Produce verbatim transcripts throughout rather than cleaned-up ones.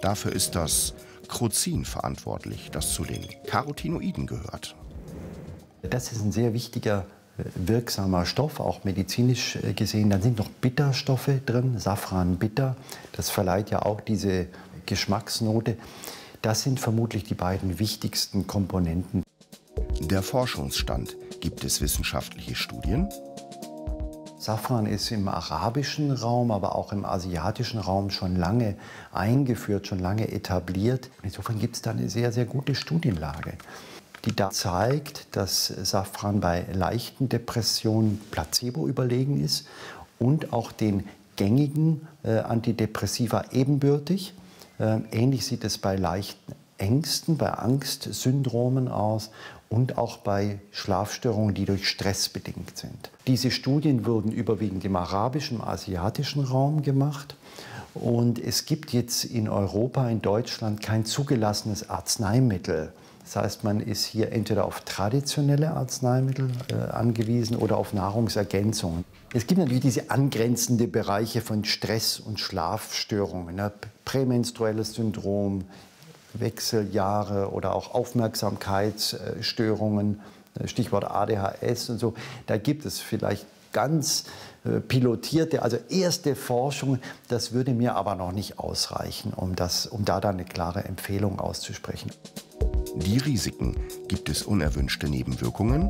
Dafür ist das Crocin verantwortlich, das zu den Carotinoiden gehört. Das ist ein sehr wichtiger, wirksamer Stoff, auch medizinisch gesehen. Dann sind noch Bitterstoffe drin, Safran bitter. Das verleiht ja auch diese Geschmacksnote. Das sind vermutlich die beiden wichtigsten Komponenten. Der Forschungsstand. Gibt es wissenschaftliche Studien? Safran ist im arabischen Raum, aber auch im asiatischen Raum schon lange eingeführt, schon lange etabliert. Insofern gibt es da eine sehr, sehr gute Studienlage, die da zeigt, dass Safran bei leichten Depressionen Placebo überlegen ist und auch den gängigen äh, Antidepressiva ebenbürtig. Äh, ähnlich sieht es bei leichten Ängsten, bei Angstsyndromen aus und auch bei Schlafstörungen, die durch Stress bedingt sind. Diese Studien wurden überwiegend im arabischen, im asiatischen Raum gemacht. Und es gibt jetzt in Europa, in Deutschland kein zugelassenes Arzneimittel. Das heißt, man ist hier entweder auf traditionelle Arzneimittel äh, angewiesen oder auf Nahrungsergänzungen. Es gibt natürlich diese angrenzenden Bereiche von Stress und Schlafstörungen, ne? Prämenstruelles Syndrom, Wechseljahre oder auch Aufmerksamkeitsstörungen, Stichwort A D H S und so. Da gibt es vielleicht ganz äh, pilotierte, also erste Forschung. Das würde mir aber noch nicht ausreichen, um, das, um da dann eine klare Empfehlung auszusprechen. Die Risiken. Gibt es unerwünschte Nebenwirkungen?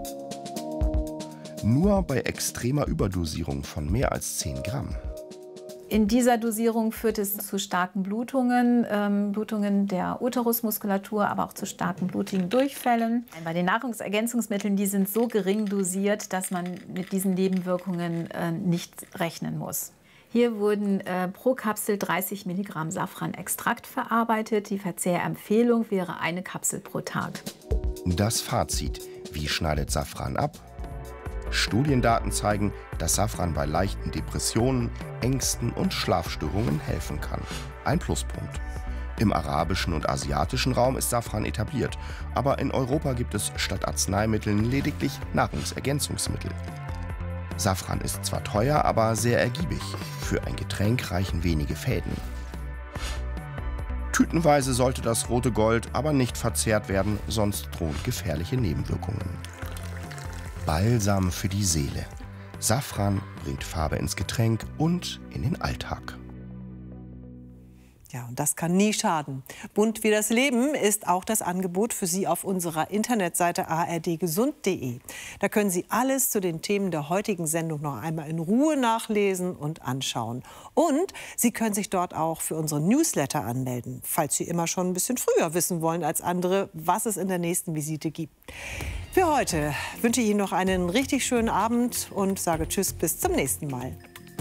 Nur bei extremer Überdosierung von mehr als zehn Gramm. In dieser Dosierung führt es zu starken Blutungen, ähm, Blutungen der Uterusmuskulatur, aber auch zu starken blutigen Durchfällen. Bei den Nahrungsergänzungsmitteln, die sind so gering dosiert, dass man mit diesen Nebenwirkungen äh, nicht rechnen muss. Hier wurden äh, pro Kapsel dreißig Milligramm Safranextrakt verarbeitet. Die Verzehrempfehlung wäre eine Kapsel pro Tag. Das Fazit. Wie schneidet Safran ab? Studiendaten zeigen, dass Safran bei leichten Depressionen, Ängsten und Schlafstörungen helfen kann. Ein Pluspunkt. Im arabischen und asiatischen Raum ist Safran etabliert, aber in Europa gibt es statt Arzneimitteln lediglich Nahrungsergänzungsmittel. Safran ist zwar teuer, aber sehr ergiebig. Für ein Getränk reichen wenige Fäden. Tütenweise sollte das rote Gold aber nicht verzehrt werden, sonst drohen gefährliche Nebenwirkungen. Balsam für die Seele. Safran bringt Farbe ins Getränk und in den Alltag. Ja, und das kann nie schaden. Bunt wie das Leben ist auch das Angebot für Sie auf unserer Internetseite a r d gesund punkt de. Da können Sie alles zu den Themen der heutigen Sendung noch einmal in Ruhe nachlesen und anschauen. Und Sie können sich dort auch für unsere Newsletter anmelden, falls Sie immer schon ein bisschen früher wissen wollen als andere, was es in der nächsten Visite gibt. Für heute wünsche ich Ihnen noch einen richtig schönen Abend und sage Tschüss, bis zum nächsten Mal.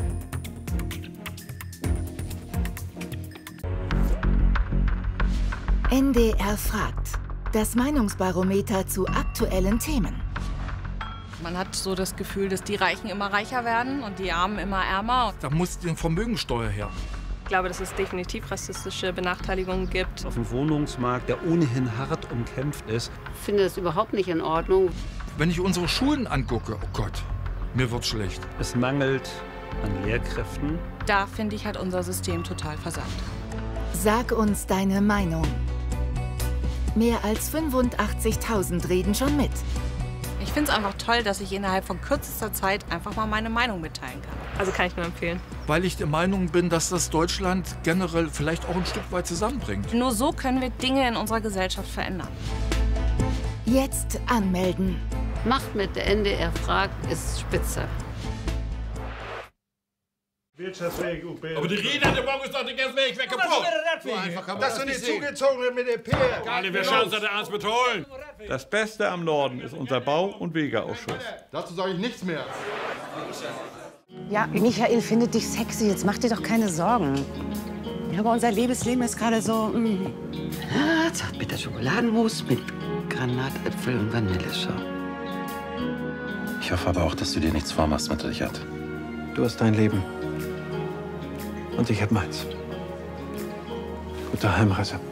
N D R fragt. Das Meinungsbarometer zu aktuellen Themen. Man hat so das Gefühl, dass die Reichen immer reicher werden und die Armen immer ärmer. Da muss die Vermögensteuer her. Ich glaube, dass es definitiv rassistische Benachteiligungen gibt. Auf dem Wohnungsmarkt, der ohnehin hart umkämpft ist. Ich finde das überhaupt nicht in Ordnung. Wenn ich unsere Schulen angucke, oh Gott, mir wird schlecht. Es mangelt an Lehrkräften. Da, finde ich, hat unser System total versagt. Sag uns deine Meinung. Mehr als fünfundachtzigtausend reden schon mit. Ich finde es einfach toll, dass ich innerhalb von kürzester Zeit einfach mal meine Meinung mitteilen kann. Also kann ich nur empfehlen. Weil ich der Meinung bin, dass das Deutschland generell vielleicht auch ein Stück weit zusammenbringt. Nur so können wir Dinge in unserer Gesellschaft verändern. Jetzt anmelden. Macht mit, der N D R fragt, ist spitze. Aber die Rede hat der Morgen ist doch den ganzen Weg weg kaputt. So einfach kann man das sind die Zugezogenen mit dem P. Alle, wir schauen uns den Arzt betonen. Das Beste am Norden ist unser Bau- und Wegeausschuss. Dazu sage ich nichts mehr. Ja, Michael findet dich sexy. Jetzt mach dir doch keine Sorgen. Ja, aber unser Liebesleben ist gerade so... Mm. Ja, zartbitter Schokoladenmus mit Granatäpfel und Vanilleschau. Ich hoffe aber auch, dass du dir nichts vormachst mit Richard. Du hast dein Leben. Und ich hab meins. Gute Heimreise.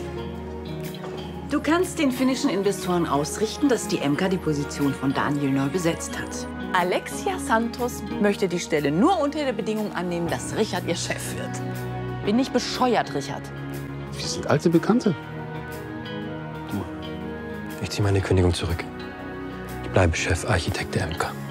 Du kannst den finnischen Investoren ausrichten, dass die Emka die Position von Daniel neu besetzt hat. Alexia Santos möchte die Stelle nur unter der Bedingung annehmen, dass Richard ihr Chef wird. Bin nicht bescheuert, Richard. Das sind alte Bekannte. Ich ziehe meine Kündigung zurück. Ich bleibe Chefarchitekt der M K.